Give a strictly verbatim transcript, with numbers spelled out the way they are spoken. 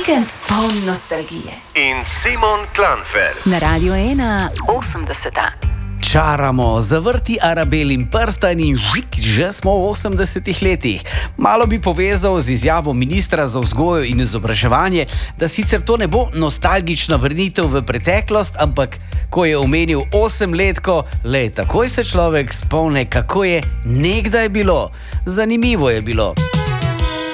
Vikend poln nostalgije. In Simon Klanfer. Na Radio ena osemdeseta. Čaramo, zavrti Arabel in prstan in žik, že smo v osemdesetih letih. Malo bi povezal z izjavo ministra za vzgojo in izobraževanje, da sicer to ne bo nostalgična vrnitev v preteklost, ampak ko je omenil osemletko, le takoj se človek spomne, kako je nekdaj bilo. Zanimivo je bilo.